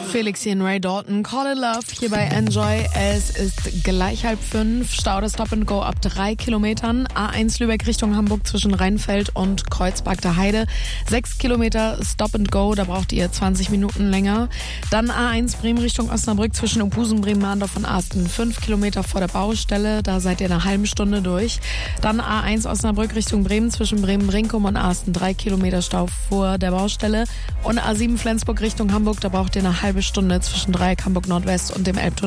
Felix hier in Ray Dalton. Call it Love hier bei Enjoy. Es ist gleich 4:30. Stau des Stop and Go ab 3 Kilometern. A1 Lübeck Richtung Hamburg zwischen Rheinfeld und Kreuzberg der Heide. 6 Kilometer Stop and Go, da braucht ihr 20 Minuten länger. Dann A1 Bremen Richtung Osnabrück zwischen Opusen, Bremen-Mahndorf und Asten. 5 Kilometer vor der Baustelle, da seid ihr eine halbe Stunde durch. Dann A1 Osnabrück Richtung Bremen zwischen Bremen-Brinkum und Asten. 3 Kilometer Stau vor der Baustelle. Und A7 Flensburg Richtung Hamburg, da braucht ihr eine halbe Stunde zwischen Dreieck Hamburg Nordwest und dem Elbtunnel.